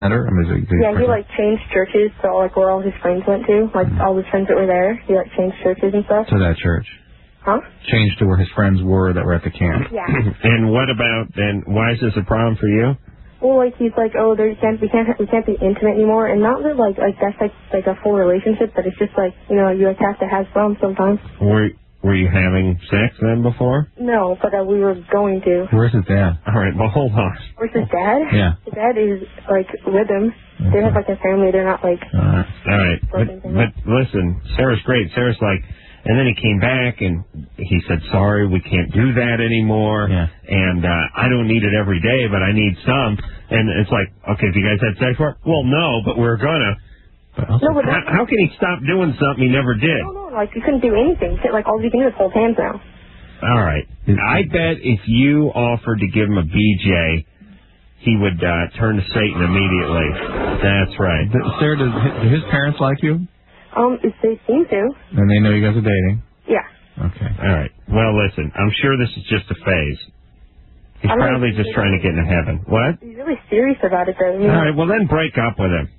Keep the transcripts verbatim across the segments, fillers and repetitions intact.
Center? I mean, is he, yeah, he, like, changed churches to, like, where all his friends went to. Like, mm-hmm. all his friends that were there. He, like, changed churches and stuff. To that church? Huh? Changed to where his friends were that were at the camp. Yeah. And what about, then, why is this a problem for you? Well, like, he's like, oh, there you can't, we can't, we can't be intimate anymore. And not that, like, like that's, like, like a full relationship, but it's just, like, you know, you, like, have to have some sometimes. Were, were you having sex then before? No, but uh, we were going to. Where's his dad? All right, well, hold on. Where's his dad? Yeah. His dad is, like, with him. Okay. They have, like, a family. They're not, like... All right. All right. But, but listen, Sarah's great. Sarah's like... And then he came back and he said, sorry, we can't do that anymore. Yeah. And uh, I don't need it every day, but I need some. And it's like, okay, have you guys had sex for it? Well, no, but we're going to. No, but how, how can he stop doing something he never did? No, no, like, you couldn't do anything. Like, all you can do is hold hands now. All right. I bet if you offered to give him a B J, he would uh, turn to Satan immediately. That's right. Sarah, does his, do his parents like you? Um, they seem to. And they know you guys are dating? Yeah. Okay. All right. Well, listen, I'm sure this is just a phase. He's I'm probably just trying to get into heaven. What? He's really serious about it, though. I mean, all right, well, then break up with him.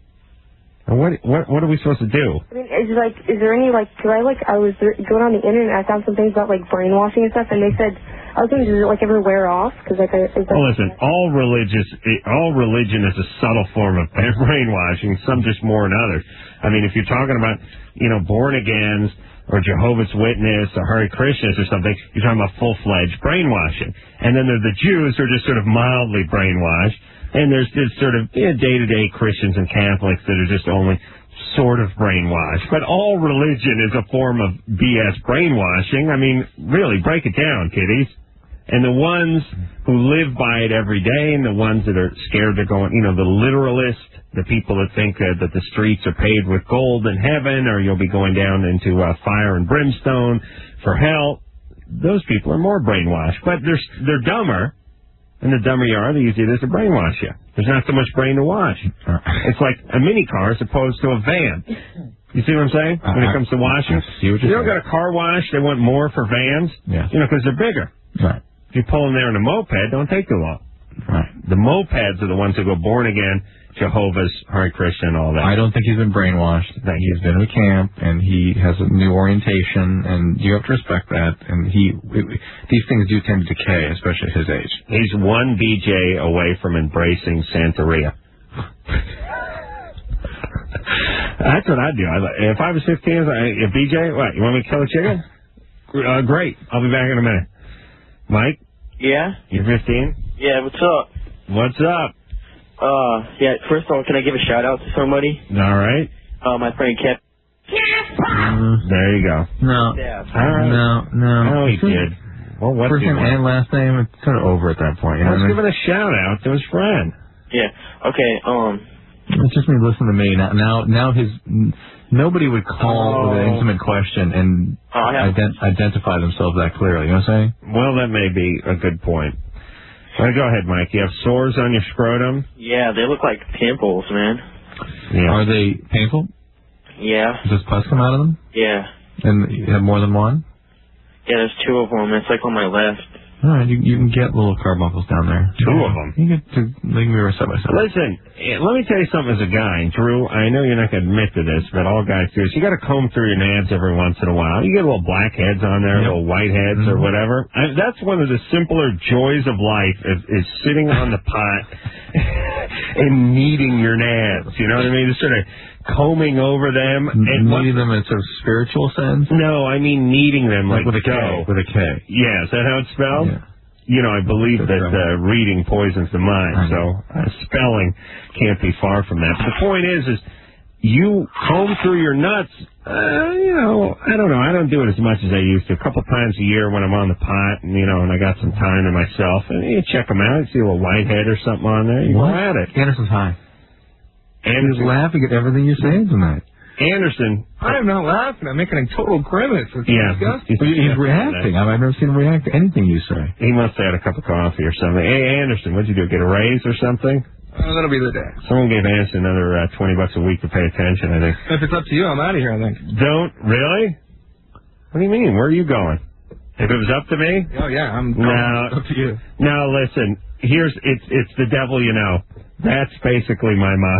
What what what are we supposed to do? I mean, is like, is there any, like, cause I, like, I was going on the internet and I found some things about, like, brainwashing and stuff, and they said, I was thinking, does it, like, ever wear off? Cause, like, I, is that, well, listen, all religious, all religion is a subtle form of brainwashing, some just more than others. I mean, if you're talking about, you know, born-agains or Jehovah's Witness or Hare Krishnas or something, you're talking about full-fledged brainwashing. And then there's the Jews who are just sort of mildly brainwashed. And there's just sort of you know, day-to-day Christians and Catholics that are just only sort of brainwashed. But all religion is a form of B S brainwashing. I mean, really, break it down, kiddies. And the ones who live by it every day and the ones that are scared they're going, you know, the literalists, the people that think uh, that the streets are paved with gold in heaven or you'll be going down into uh, fire and brimstone for hell, those people are more brainwashed. But they're, they're dumber. And the dumber you are, the easier it is to brainwash you. There's not so much brain to wash. It's like a mini car as opposed to a van. You see what I'm saying? When it comes to washing? You don't got a car wash, they want more for vans? Yeah. You know, because they're bigger. Right. If you pull in there in a moped, don't take too long. Right. The mopeds are the ones that go born again, Jehovah's, Hare Krishna, and all that. I don't think he's been brainwashed. That he's been to camp, and he has a new orientation, and you have to respect that. And he, it, these things do tend to decay, especially at his age. He's one B J away from embracing Santeria. That's what I'd do. If I was fifteen, a B J, what, you want me to kill a chicken? Uh, great. I'll be back in a minute. Mike? Yeah? You're fifteen? Yeah, what's up? What's up? Uh, yeah, first of all, can I give a shout-out to somebody? All right. Uh, my friend Kev. Mm, there you go. No. Yeah. All right. No, no. Oh, he did. Well, what First name and last name, it's sort of over at that point. You know Let's what I give mean? it a shout-out to his friend. Yeah. Okay, um... It's just me listening to me. Now, now, now his... Nobody would call oh. with an intimate question and oh, have... ident identify themselves that clearly. You know what I'm saying? Well, that may be a good point. All right, go ahead, Mike. You have sores on your scrotum? Yeah, they look like pimples, man. Yeah. Are they painful? Yeah. Does pus come out of them? Yeah. And you have more than one? Yeah, there's two of them. It's like on my left. All right, you, you can get little carbuncles down there. Two of them. You get to, they can be side by side. Listen, let me tell you something as a guy, Drew. I know you're not going to admit to this, but all guys do. So you got to comb through your nads every once in a while. You get little black heads on there, yep. little white heads mm-hmm. or whatever. I, that's one of the simpler joys of life is, is sitting on the pot and kneading your nads. You know what I mean? Just sort of combing over them. And kneading them in sort of spiritual sense? No, I mean kneading them like, like with a K. dough. With a K. Yeah, is that how it's spelled? Yeah. You know, I believe that uh, reading poisons the mind, so uh, spelling can't be far from that. But the point is, is you comb through your nuts, uh, you know, I don't know, I don't do it as much as I used to. A couple times a year when I'm on the pot, and, you know, and I got some time to myself, and you check them out, you see a little whitehead or something on there, you what? go at it. Anderson's high. Anderson. He's laughing at everything you're saying tonight. Anderson. I'm not laughing. I'm making a total grimace. It's yeah. disgusting. He's, he's reacting. I've never seen him react to anything you say. He must have had a cup of coffee or something. Hey, Anderson, what'd you do, get a raise or something? Uh, that'll be the day. Someone gave Anderson another uh, twenty bucks a week to pay attention, I think. If it's up to you, I'm out of here, I think. Don't? Really? What do you mean? Where are you going? If it was up to me? Oh, yeah, I'm no, up to you. No, listen, here's, it's, it's the devil you know. That's basically my motto.